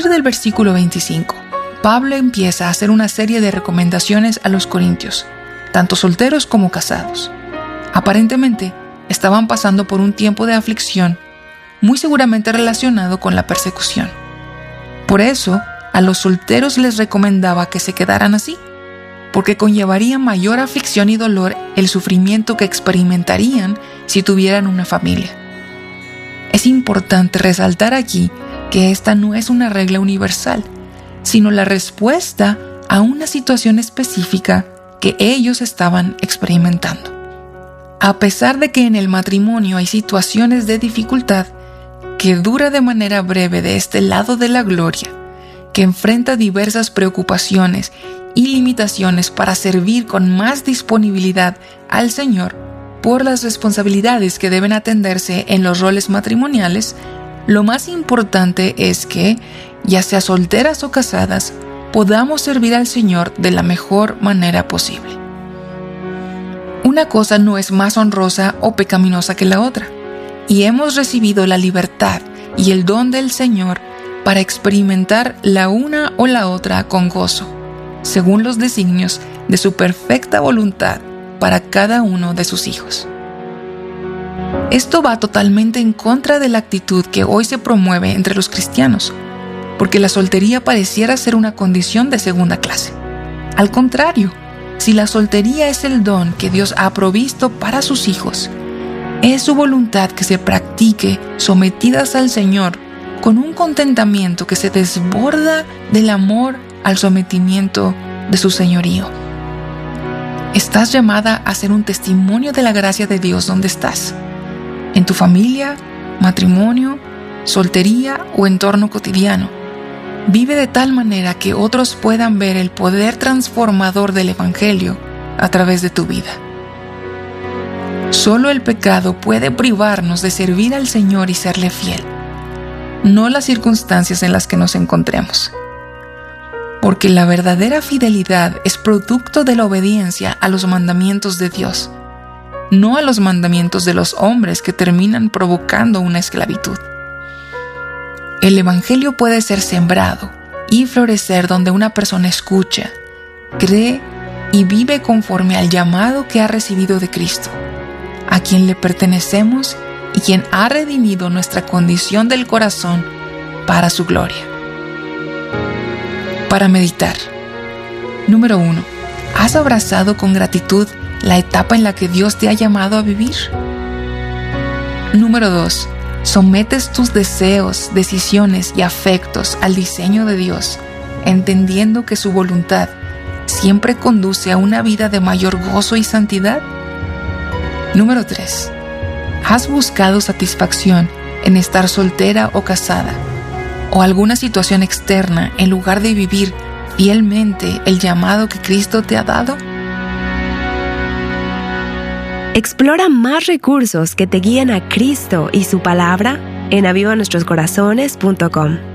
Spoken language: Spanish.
partir del versículo 25, Pablo empieza a hacer una serie de recomendaciones a los corintios, tanto solteros como casados. Aparentemente, estaban pasando por un tiempo de aflicción, muy seguramente relacionado con la persecución. Por eso, a los solteros les recomendaba que se quedaran así, porque conllevaría mayor aflicción y dolor el sufrimiento que experimentarían si tuvieran una familia. Es importante resaltar aquí que esta no es una regla universal, sino la respuesta a una situación específica que ellos estaban experimentando. A pesar de que en el matrimonio hay situaciones de dificultad que dura de manera breve de este lado de la gloria, que enfrenta diversas preocupaciones y limitaciones para servir con más disponibilidad al Señor por las responsabilidades que deben atenderse en los roles matrimoniales, lo más importante es que, ya sea solteras o casadas, podamos servir al Señor de la mejor manera posible. Una cosa no es más honrosa o pecaminosa que la otra, y hemos recibido la libertad y el don del Señor para experimentar la una o la otra con gozo, según los designios de su perfecta voluntad para cada uno de sus hijos. Esto va totalmente en contra de la actitud que hoy se promueve entre los cristianos, porque la soltería pareciera ser una condición de segunda clase. Al contrario, si la soltería es el don que Dios ha provisto para sus hijos, es su voluntad que se practique sometidas al Señor con un contentamiento que se desborda del amor al sometimiento de su señorío. Estás llamada a ser un testimonio de la gracia de Dios donde estás, en tu familia, matrimonio, soltería o entorno cotidiano. Vive de tal manera que otros puedan ver el poder transformador del Evangelio a través de tu vida. Solo el pecado puede privarnos de servir al Señor y serle fiel, no las circunstancias en las que nos encontremos. Porque la verdadera fidelidad es producto de la obediencia a los mandamientos de Dios, no a los mandamientos de los hombres que terminan provocando una esclavitud. El Evangelio puede ser sembrado y florecer donde una persona escucha, cree y vive conforme al llamado que ha recibido de Cristo, a quien le pertenecemos y quien ha redimido nuestra condición del corazón para su gloria. Para meditar. Número 1. ¿Has abrazado con gratitud la etapa en la que Dios te ha llamado a vivir? Número 2. ¿Sometes tus deseos, decisiones y afectos al diseño de Dios, entendiendo que su voluntad siempre conduce a una vida de mayor gozo y santidad? Número 3. ¿Has buscado satisfacción en estar soltera o casada, o alguna situación externa en lugar de vivir fielmente el llamado que Cristo te ha dado? Explora más recursos que te guíen a Cristo y su palabra en avivanuestroscorazones.com.